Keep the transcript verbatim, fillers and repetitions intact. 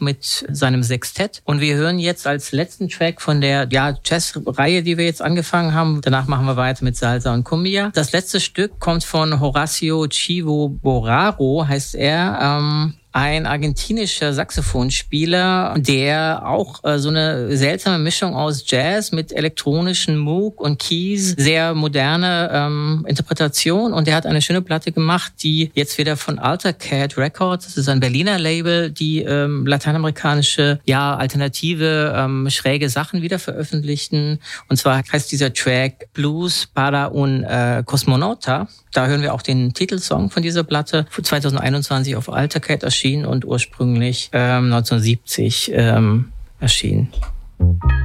mit seinem Sextett. Und wir hören jetzt als letzten Track von der ja, Jazz-Reihe, die wir jetzt angefangen haben. Danach machen wir weiter mit Salsa und Cumbia. Das letzte Stück kommt von Horacio Chivo Borraro, heißt er. Ähm, Ein argentinischer Saxophonspieler, der auch äh, so eine seltsame Mischung aus Jazz mit elektronischen Moog und Keys, sehr moderne ähm, Interpretation. Und der hat eine schöne Platte gemacht, die jetzt wieder von Altercat Records, das ist ein Berliner Label, die ähm, lateinamerikanische, ja, alternative, ähm, schräge Sachen wieder veröffentlichten. Und zwar heißt dieser Track Blues para un äh, Cosmonauta. Da hören wir auch den Titelsong von dieser Platte, zwanzig einundzwanzig auf Altercat erschienen und ursprünglich ähm, neunzehnhundertsiebzig ähm, erschienen.